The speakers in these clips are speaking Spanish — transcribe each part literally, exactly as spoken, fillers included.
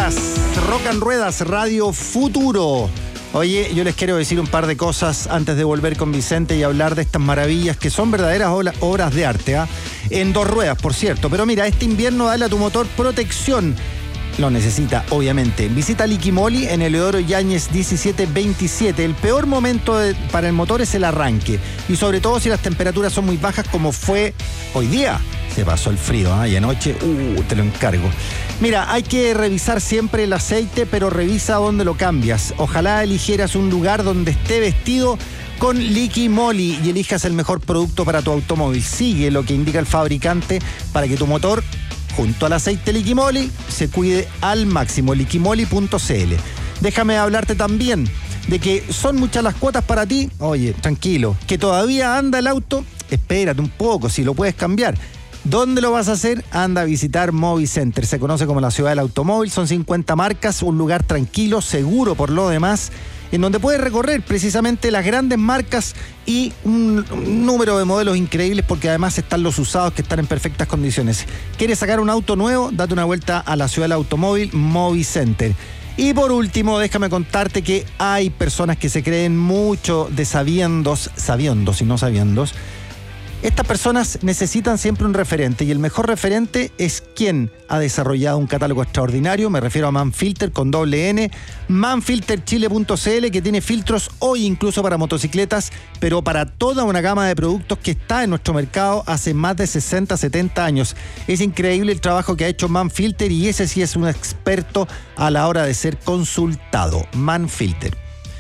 Ruedas, Rock and Ruedas, Radio Futuro. Oye, yo les quiero decir un par de cosas antes de volver con Vicente y hablar de estas maravillas que son verdaderas obras de arte, ¿eh? En dos ruedas, por cierto. Pero mira, este invierno dale a tu motor protección. Lo necesita, obviamente. Visita Liquimoli en Eleodoro Yáñez diecisiete veintisiete. El peor momento de, para el motor es el arranque. Y sobre todo si las temperaturas son muy bajas como fue hoy día. Se pasó el frío, ¿eh? Y anoche, uh, te lo encargo. Mira, hay que revisar siempre el aceite, pero revisa dónde lo cambias. Ojalá eligieras un lugar donde esté vestido con Liquimoli y elijas el mejor producto para tu automóvil. Sigue lo que indica el fabricante para que tu motor, junto al aceite Liquimoli, se cuide al máximo. Liquimoli punto c l. Déjame hablarte también de que son muchas las cuotas para ti. Oye, tranquilo, que todavía anda el auto, espérate un poco, si lo puedes cambiar. ¿Dónde lo vas a hacer? Anda a visitar Movicenter. Se conoce como la ciudad del automóvil. Son cincuenta marcas, un lugar tranquilo, seguro por lo demás, en donde puedes recorrer precisamente las grandes marcas y un, un número de modelos increíbles, porque además están los usados que están en perfectas condiciones. ¿Quieres sacar un auto nuevo? Date una vuelta a la ciudad del automóvil, Movicenter. Y por último, déjame contarte que hay personas que se creen mucho de sabiendos, sabiendos y no sabiendos. Estas personas necesitan siempre un referente, y el mejor referente es quien ha desarrollado un catálogo extraordinario. Me refiero a Manfilter con doble N, manfilter chile punto c l, que tiene filtros hoy incluso para motocicletas, pero para toda una gama de productos que está en nuestro mercado hace más de sesenta, setenta años. Es increíble el trabajo que ha hecho Manfilter, y ese sí es un experto a la hora de ser consultado. Manfilter.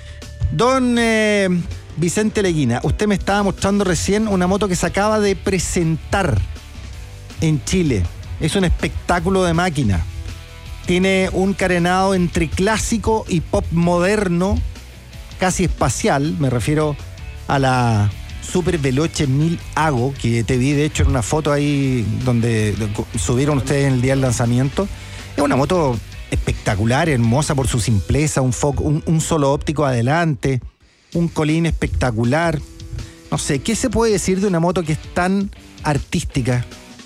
Don Eh, Vicente Leguina, usted me estaba mostrando recién una moto que se acaba de presentar en Chile. Es un espectáculo de máquina. Tiene un carenado entre clásico y pop moderno, casi espacial. Me refiero a la Super Veloce mil Ago, que te vi de hecho en una foto ahí donde subieron ustedes en el día del lanzamiento. Es una moto espectacular, hermosa por su simpleza, un, foco, un, un solo óptico adelante, un colín espectacular. No sé, ¿qué se puede decir de una moto que es tan artística?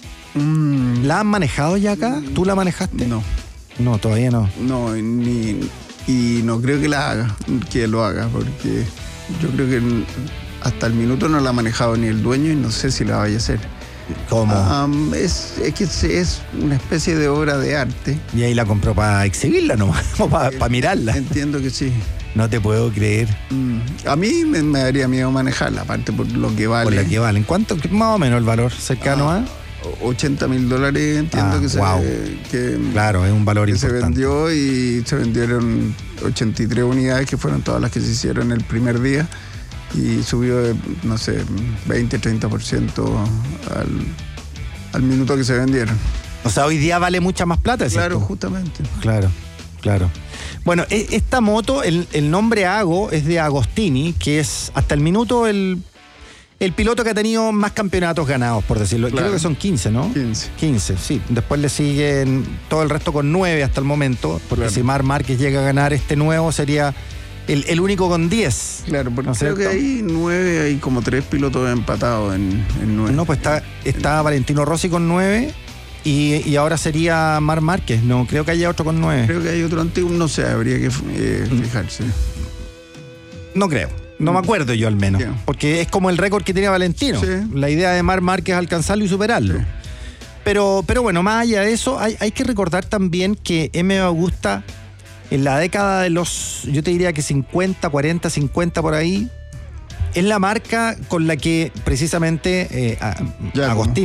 Mm. ¿La han manejado ya acá? ¿Tú la manejaste? No. No, todavía no. No, ni, y no creo que la haga, que lo haga, porque yo creo que hasta el minuto no la ha manejado ni el dueño, y no sé si la vaya a hacer. ¿Cómo? Um, es, es que es una especie de obra de arte. Y ahí la compró para exhibirla nomás, o para pa mirarla. Entiendo que sí. No te puedo creer. Mm. A mí me, me daría miedo manejarla, aparte por lo que vale. Por lo que vale. ¿En cuánto? Más o menos el valor cercano a... Ah, ochenta mil dólares, entiendo. Ah, que, wow. se, que claro, es un valor que importante. Se vendió, y se vendieron ochenta y tres unidades, que fueron todas las que se hicieron el primer día, y subió de, no sé, veinte, treinta por ciento al, al minuto que se vendieron. O sea, hoy día vale mucha más plata, ¿cierto? Claro, justamente. Claro, claro. Bueno, esta moto, el, el nombre Ago es de Agostini, que es hasta el minuto el, el piloto que ha tenido más campeonatos ganados, por decirlo. Claro. Creo que son quince, ¿no? quince. quince, sí. Después le siguen todo el resto con nueve hasta el momento, porque claro, si Marc Márquez llega a ganar este nuevo sería el, el único con diez. Claro, porque ¿no creo cierto? Que hay nueve, hay como tres pilotos empatados en, en nueve. No, pues está, está Valentino Rossi con nueve. Y, y ahora sería Marc Márquez, no creo que haya otro con nueve. Creo que hay otro antiguo, no sé, habría que eh, fijarse. No creo, no me acuerdo yo al menos, yeah. Porque es como el récord que tenía Valentino. Sí. La idea de Marc Márquez es alcanzarlo y superarlo. Sí. Pero, pero bueno, más allá de eso, hay, hay que recordar también que M. Augusta, en la década de los, yo te diría que cincuenta, cuarenta, cincuenta por ahí, es la marca con la que precisamente eh, Agostini